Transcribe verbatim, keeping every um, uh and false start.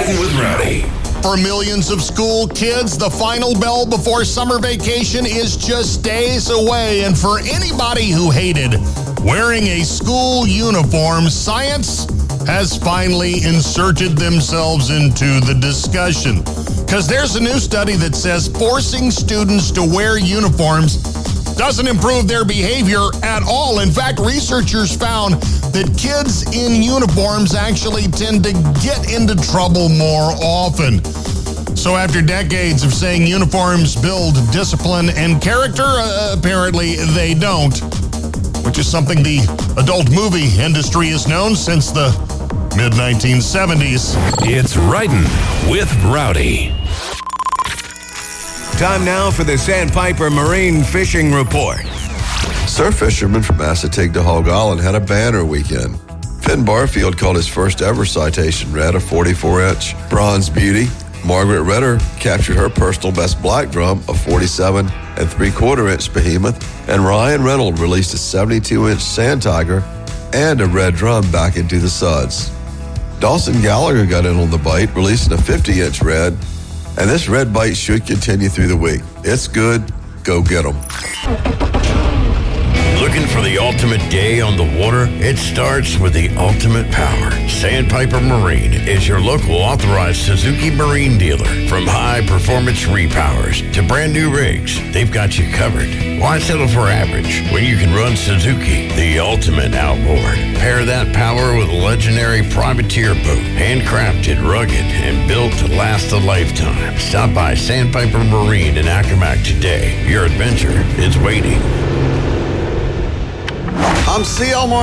Riding with Rowdy. For millions of school kids, the final bell before summer vacation is just days away. And for anybody who hated wearing a school uniform, science has finally inserted themselves into the discussion. Because there's a new study that says forcing students to wear uniforms doesn't improve their behavior at all. In fact, researchers found that kids in uniforms actually tend to get into trouble more often. So after decades of saying uniforms build discipline and character, uh, apparently they don't, which is something the adult movie industry has known since the mid nineteen seventies. It's Riding with Rowdy. Time now for the Sandpiper Marine Fishing Report. Surf fishermen from Assateague Hog Island had a banner weekend. Finn Barfield caught his first ever citation red, a forty-four inch bronze beauty. Margaret Ritter captured her personal best black drum, a forty-seven and three quarter inch behemoth. And Ryan Reynolds released a seventy-two inch sand tiger and a red drum back into the suds. Dawson Gallagher got in on the bite, releasing a fifty inch red. And this red bite should continue through the week. It's good. Go get them. Looking for the ultimate day on the water? It starts with the ultimate power. Sandpiper Marine is your local authorized Suzuki Marine dealer. From high-performance repowers to brand-new rigs, they've got you covered. Why settle for average when you can run Suzuki, the ultimate outboard? Pair that power with a legendary privateer boat, handcrafted, rugged, and built to last a lifetime. Stop by Sandpiper Marine in Accomack today. Your adventure is waiting. I'm C L Martin.